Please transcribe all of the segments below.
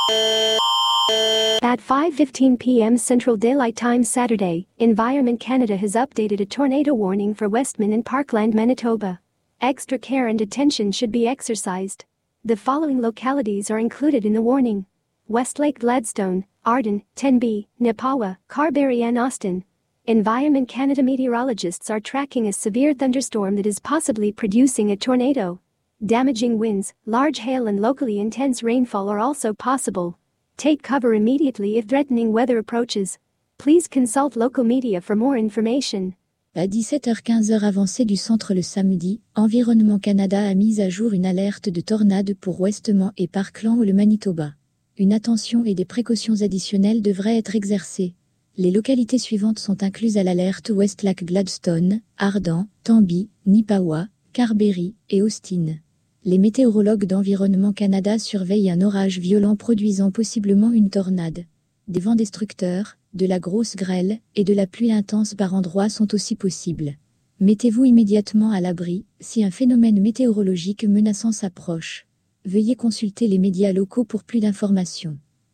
At 5:15 p.m. Central Daylight Time Saturday, Environment Canada has updated a tornado warning for Westman and Parkland, Manitoba. Extra care and attention should be exercised. The following localities are included in the warning: Westlake, Gladstone, Arden, Tenby, Nepawa, Carberry and Austin. Environment Canada meteorologists are tracking a severe thunderstorm that is possibly producing a tornado. Damaging winds, large hail and locally intense rainfall are also possible. Take cover immediately if threatening weather approaches. Please consult local media for more information. À 17h15 heure avancée du centre le samedi, Environnement Canada a mis à jour une alerte de tornade pour Westmount et Parkland, le Manitoba. Une attention et des précautions additionnelles devraient être exercées. Les localités suivantes sont incluses à l'alerte: Westlake, Gladstone, Arden, Tenby, Nepawa, Carberry et Austin. Les météorologues d'Environnement Canada surveillent un orage violent produisant possiblement une tornade. Des vents destructeurs, de la grosse grêle et de la pluie intense par endroits sont aussi possibles. Mettez-vous immédiatement à l'abri si un phénomène météorologique menaçant s'approche. Veuillez consulter les médias locaux pour plus d'informations.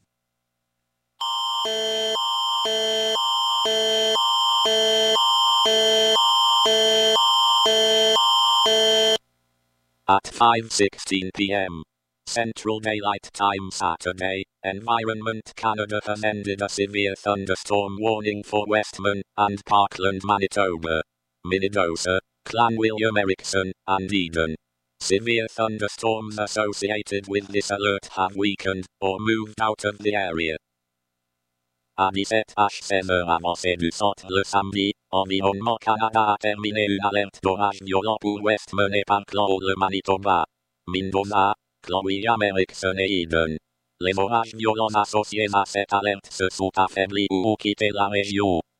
At 5:16 p.m. Central Daylight Time Saturday, Environment Canada has ended a severe thunderstorm warning for Westman and Parkland, Manitoba, Minnedosa, Clan William Erickson, and Eden. Severe thunderstorms associated with this alert have weakened or moved out of the area. À 17h16 avancée du centre le samedi, Environnement Canada a terminé une alerte d'orage violent pour Westman et Parkland, le Manitoba, Mendoza, Clan William Erickson et Eden. Les orages violents associés à cette alerte se sont affaiblis ou ont quitté la région.